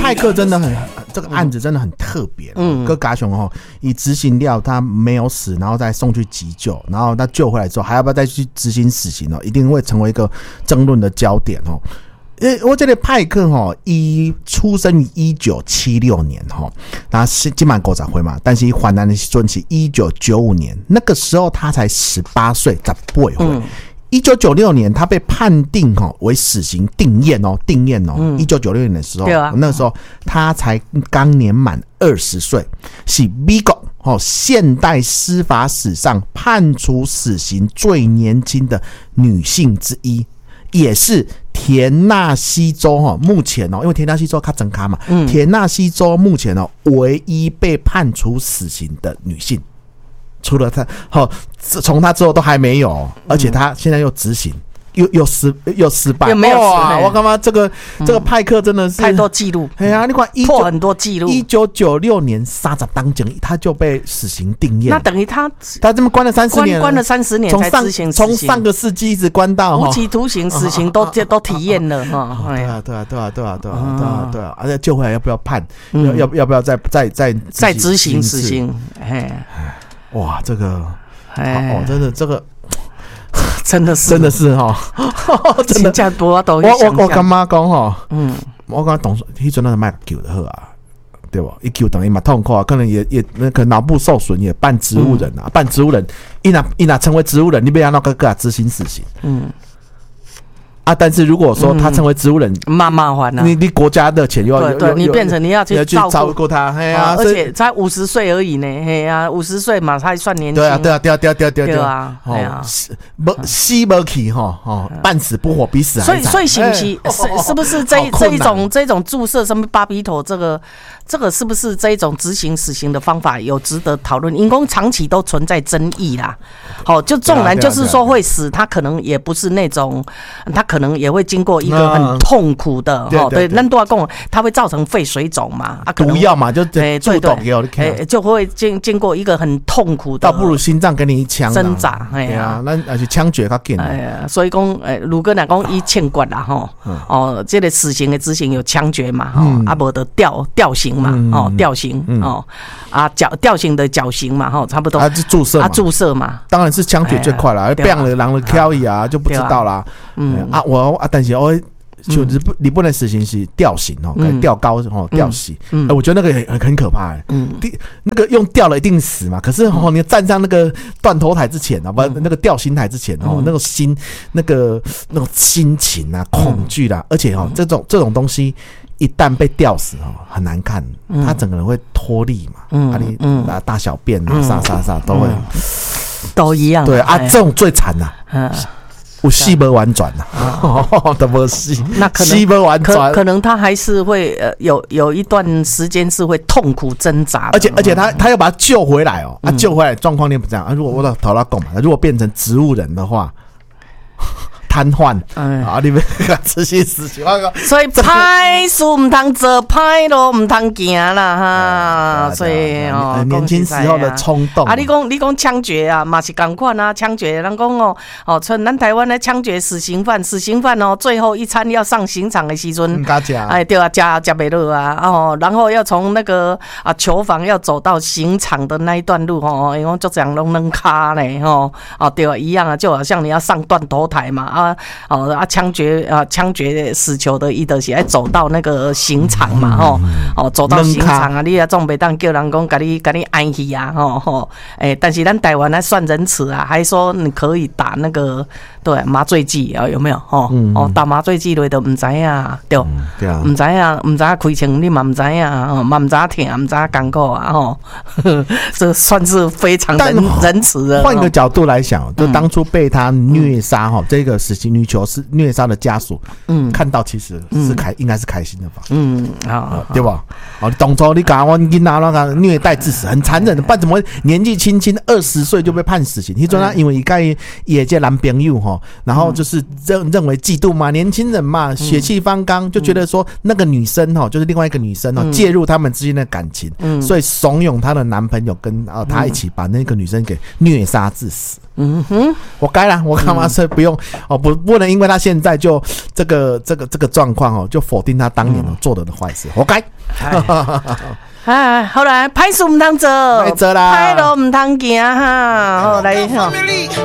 派克真的很这个案子真的很特别。哥嘎熊哦，以执行掉他没有死，然后再送去急救，然后他救回来之后，还要不要再去执行死刑哦？一定会成为一个争论的焦点哦。我这个派克出生于1976年他今满50岁嘛，但是患难的时候是1995年，那个时候他才18岁，18岁。1996年他被判定为死刑定谳1996年的时候，那个时候他才刚年满20岁，是美国现代司法史上判处死刑最年轻的女性之一，也是田纳西州目前因为田纳西州较整卡嘛，田纳西州目前唯一被判处死刑的女性，除了他从他之后都还没有，而且他现在又执行。又失败， 又没有哇！我干嘛这个派克真的是太多记录， 哎呀，你看破很多记录。 1996年30当警，他就被死刑定谳， 那等于他这么关了30年， 关了30年才执行死刑， 从上个世纪一直关到无期徒刑、死刑都体验了哈。 对啊，而且救回来要不要判？要不要再执行死刑？哎， 哇，这个真的这个。 真的是真的假多都会想象。 我干妈讲我刚懂，迄阵那卖救的好啊，对不？一救等于嘛痛苦啊，可能也那个脑部受损，也半植物人啊，半植物人，一拿成为植物人，你不要那个执行死刑，但是如果说他成为植物人， 麻烦了。 你国家的钱又要对，你变成你要去照顾他， 而且才50岁而已呢，嘿呀，50岁嘛才算年轻。对啊， 死不去半死不活，比死还惨。 所以是不是这种注射什么巴比妥这个是不是这一种执行死刑的方法有值得讨论？因为长期都存在争议啦。就纵然就是说会死，他可能也不是那种，他可能也会经过一个很痛苦的对，咱都要讲，它会造成肺水肿嘛， 毒药嘛，就注毒给我就会经过一个很痛苦的， 倒不如心脏给你一枪挣扎，哎呀， 那而且枪决较紧， 哎呀，所以讲，如果来讲伊欠决啦这个死刑的执行有枪决嘛，无的吊刑嘛，吊刑吊刑的绞刑嘛，差不多，注射嘛， 当然是枪决最快啦，变了人的挑伊就不知道啦，但是就你不能死刑是吊刑吊高吊刑，我觉得那个很可怕那个用吊了一定死嘛，可是你站上那个断头台之前不那个吊刑台之前那种心情啊恐惧啦，而且这种东西一旦被吊死很难看，他整个人会脱力嘛，你大小便啥都一样，对这种最惨有死无完转都没死， 那可能死无完转，可能他还是会有一段时间是会痛苦挣扎的， 而且他要把他救回来救回来状况你不这样如果我头拉讲嘛，如果变成植物人的话。瘫痪你们执行死刑， 所以歹事唔通做，歹路唔通行啦哈。所以年轻时候的冲动你讲枪决啊，嘛是同款啊，枪决人讲像咱台湾的枪决死刑犯最后一餐要上刑场的时阵，对啊，吃不落啊，然后要从那个囚房要走到刑场的那一段路因为就这样弄卡嘞对啊，一样啊，就好像你要上断头台嘛枪决死囚的伊就是要走到那个刑场嘛走到刑场你也总袂当叫人讲给你安去啊但是咱台湾还算仁慈啊，还说你可以打那个对麻醉剂有没有打麻醉剂类都唔知啊，对啊，唔知开枪你嘛唔知啊嘛唔知痛唔知艰苦啊这算是非常仁慈的。 换一个角度来想，就当初被他虐杀这个死刑女囚是虐杀的家属看到其实是应该是开心的吧对吧当初你把我囡仔那个虐待致死很残忍的，不然怎么年纪轻轻20岁就被判死刑？那时候他因为他也这男朋友然后就是认为嫉妒嘛，年轻人嘛血气方刚，就觉得说那个女生就是另外一个女生介入他们之间的感情，所以怂恿她的男朋友跟她一起把那个女生给虐杀致死。 我该啦，我干嘛是不用哦？不能因为他现在就这个状况哦，就否定他当年做的坏事，活该。 好来，歹事唔通做， 歹做啦， 歹路唔通行哈，好来。